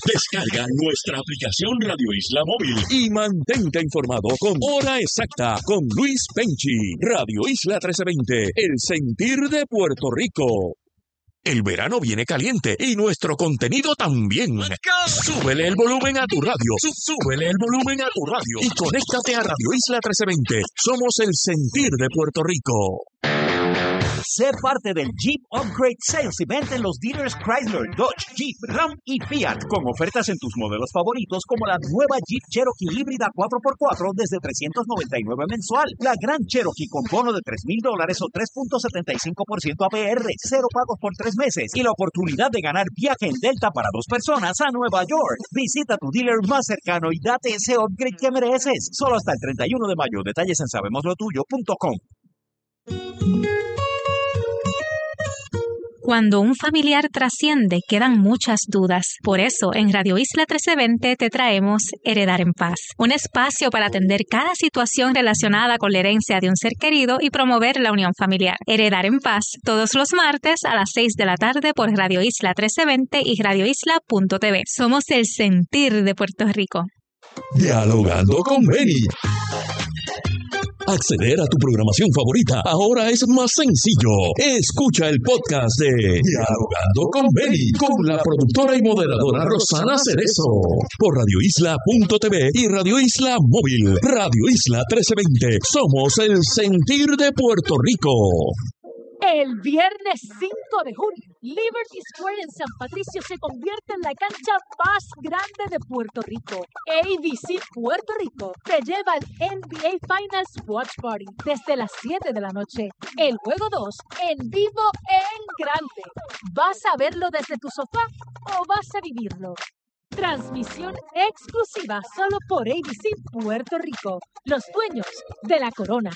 Descarga nuestra aplicación Radio Isla Móvil y mantente informado con Hora Exacta con Luis Penchi. Radio Isla 1320, el sentir de Puerto Rico. El verano viene caliente y nuestro contenido también. Súbele el volumen a tu radio. Súbele el volumen a tu radio. Y conéctate a Radio Isla 1320. Somos el sentir de Puerto Rico. Sé parte del Jeep Upgrade Sales Event en los dealers Chrysler, Dodge, Jeep, Ram y Fiat, con ofertas en tus modelos favoritos como la nueva Jeep Cherokee híbrida 4x4 desde $399 mensual, la Grand Cherokee con bono de $3,000 o 3.75% APR, 0 pagos por 3 meses y la oportunidad de ganar viaje en Delta para 2 personas a Nueva York. Visita tu dealer más cercano y date ese upgrade que mereces. Solo hasta el 31 de mayo. Detalles en sabemoslotuyo.com. Cuando un familiar trasciende, quedan muchas dudas. Por eso, en Radio Isla 1320 te traemos Heredar en Paz, un espacio para atender cada situación relacionada con la herencia de un ser querido y promover la unión familiar. Heredar en Paz, todos los martes a las 6 de la tarde por Radio Isla 1320 y radioisla.tv. Somos el sentir de Puerto Rico. Dialogando con Beni. Acceder a tu programación favorita ahora es más sencillo. Escucha el podcast de Dialogando con Beni con la productora y moderadora Rosana Cerezo por radioisla.tv y Radio Isla Móvil. Radio Isla 1320. Somos el sentir de Puerto Rico. El viernes 5 de junio, Liberty Square en San Patricio se convierte en la cancha más grande de Puerto Rico. ABC Puerto Rico te lleva al NBA Finals Watch Party desde las 7 de la noche. El juego 2 en vivo en grande. ¿Vas a verlo desde tu sofá o vas a vivirlo? Transmisión exclusiva solo por ABC Puerto Rico, los dueños de la corona.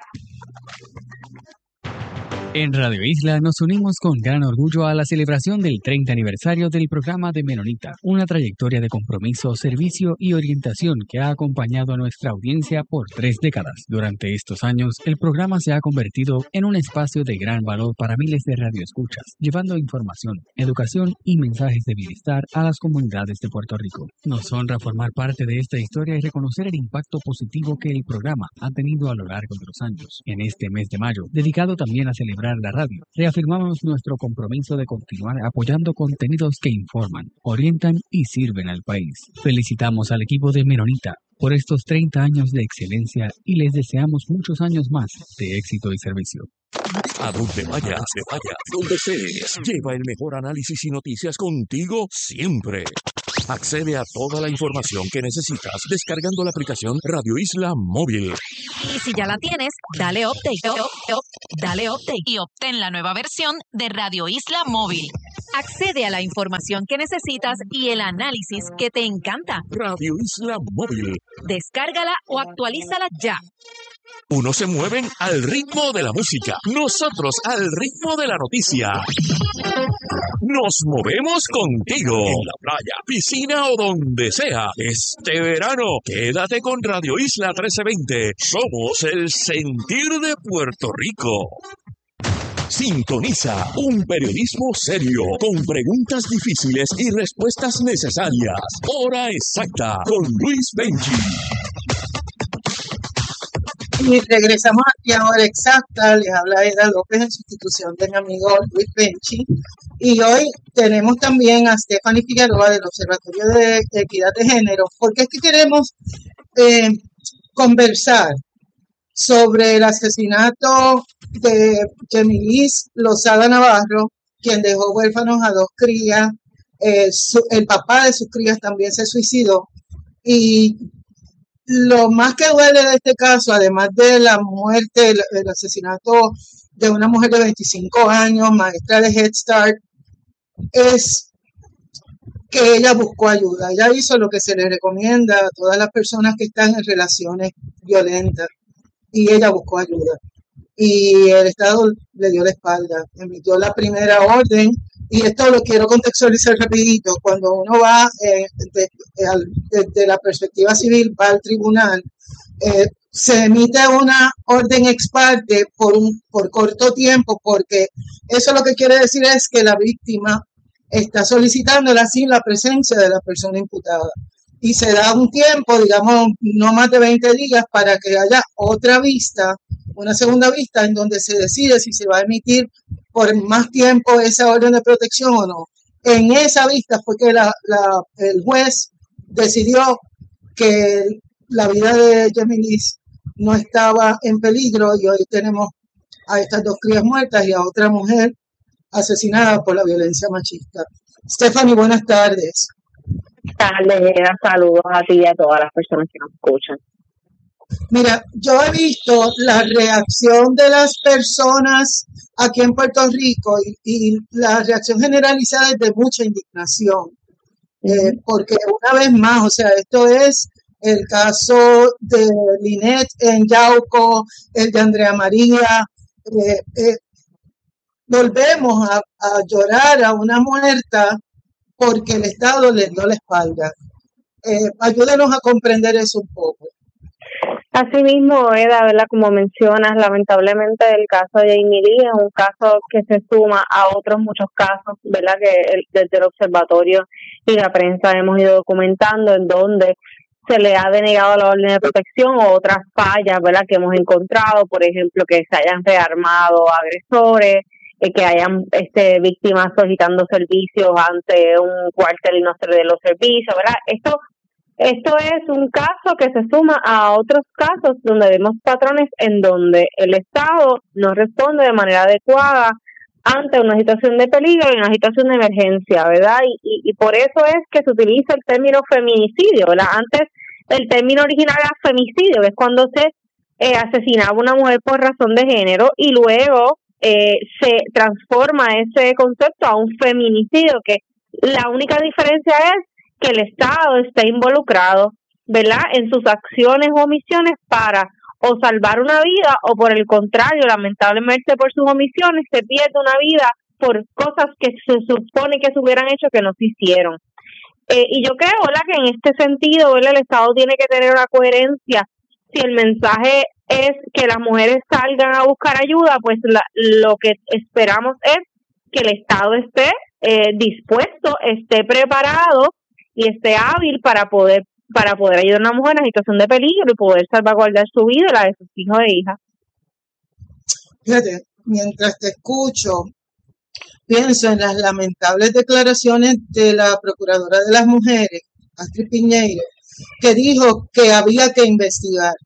En Radio Isla nos unimos con gran orgullo a la celebración del 30 aniversario del programa de Menonita, una trayectoria de compromiso, servicio y orientación que ha acompañado a nuestra audiencia por 3 décadas. Durante estos años, el programa se ha convertido en un espacio de gran valor para miles de radioescuchas, llevando información, educación y mensajes de bienestar a las comunidades de Puerto Rico. Nos honra formar parte de esta historia y reconocer el impacto positivo que el programa ha tenido a lo largo de los años. En este mes de mayo, dedicado también a celebrar la radio, reafirmamos nuestro compromiso de continuar apoyando contenidos que informan, orientan y sirven al país. Felicitamos al equipo de Menonita por estos 30 años de excelencia y les deseamos muchos años más de éxito y servicio. A donde vayas, donde estés, lleva el mejor análisis y noticias contigo siempre. Accede a toda la información que necesitas descargando la aplicación Radio Isla Móvil. Y si ya la tienes, dale update. Dale update y obtén la nueva versión de Radio Isla Móvil. Accede a la información que necesitas y el análisis que te encanta. Radio Isla Móvil. Descárgala o actualízala ya. Unos se mueven al ritmo de la música, nosotros al ritmo de la noticia. Nos movemos contigo en la playa, piscina o donde sea. Este verano, quédate con Radio Isla 1320. Somos el sentir de Puerto Rico. Sintoniza un periodismo serio, con preguntas difíciles y respuestas necesarias. Hora Exacta con Luis Penchi. Y regresamos aquí a Hora Exacta. Les habla Eda López en sustitución de mi amigo Luis Penchi. Y hoy tenemos también a Stephanie Figueroa del Observatorio de Equidad de Género, porque es que queremos conversar sobre el asesinato de Yemilis Lozada Navarro, quien dejó huérfanos a 2 crías. El papá de sus crías también se suicidó. Y lo más que duele de este caso, además de la muerte, el asesinato de una mujer de 25 años, maestra de Head Start, es que ella buscó ayuda. Ella hizo lo que se le recomienda a todas las personas que están en relaciones violentas, y ella buscó ayuda. Y el Estado le dio la espalda, emitió la orden. Y esto lo quiero contextualizar rapidito. Cuando uno va desde la perspectiva civil, va al tribunal, se emite una orden ex parte por corto tiempo, porque eso lo que quiere decir es que la víctima está solicitándola sin la presencia de la persona imputada. Y se da un tiempo, digamos, no más de 20 días, para que haya otra vista, una segunda vista, en donde se decide si se va a emitir por más tiempo esa orden de protección o no. En esa vista fue que el juez decidió que la vida de Yemilis no estaba en peligro, y hoy tenemos a estas 2 crías muertas y a otra mujer asesinada por la violencia machista. Stephanie, buenas tardes. Saludos a ti y a todas las personas que nos escuchan. Mira, yo he visto la reacción de las personas aquí en Puerto Rico y la reacción generalizada es de mucha indignación, porque una vez más, o sea, esto es el caso de Lynette en Yauco, el de Andrea María, volvemos a llorar a una muerta porque el Estado le dio la espalda. Ayúdanos a comprender eso un poco. Así mismo, Eda, ¿verdad? Como mencionas, lamentablemente el caso de Yemilis es un caso que se suma a otros muchos casos, ¿verdad? Que desde el observatorio y la prensa hemos ido documentando, en donde se le ha denegado la orden de protección o otras fallas, ¿verdad? Que hemos encontrado, por ejemplo, que se hayan rearmado agresores, que hayan víctimas solicitando servicios ante un cuartel y no se le den los servicios, ¿verdad? Esto es un caso que se suma a otros casos donde vemos patrones en donde el Estado no responde de manera adecuada ante una situación de peligro y una situación de emergencia, ¿verdad? Y por eso es que se utiliza el término feminicidio, ¿verdad? Antes el término original era femicidio, que es cuando se asesinaba a una mujer por razón de género, y luego se transforma ese concepto a un feminicidio, que la única diferencia es que el Estado esté involucrado, ¿verdad?, en sus acciones o omisiones para o salvar una vida, o por el contrario, lamentablemente por sus omisiones se pierde una vida por cosas que se supone que se hubieran hecho que no se hicieron. Y yo creo, ¿verdad?, que en este sentido, ¿verdad?, el Estado tiene que tener una coherencia. Si el mensaje es que las mujeres salgan a buscar ayuda, pues lo que esperamos es que el Estado esté dispuesto, esté preparado y esté hábil para poder ayudar a una mujer en situación de peligro y poder salvaguardar su vida y la de sus hijos e hijas. Fíjate, mientras te escucho, pienso en las lamentables declaraciones de la Procuradora de las Mujeres, Astrid Piñeiro, que dijo que había que investigar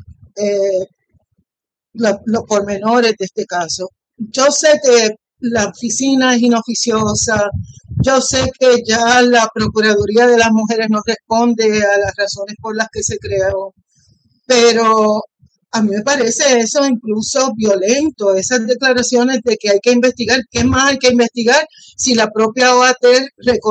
los pormenores de este caso. Yo sé que la oficina es inoficiosa, yo sé que ya la Procuraduría de las Mujeres no responde a las razones por las que se creó, pero a mí me parece eso incluso violento, esas declaraciones de que hay que investigar. ¿Qué más hay que investigar si la propia OAT reconoce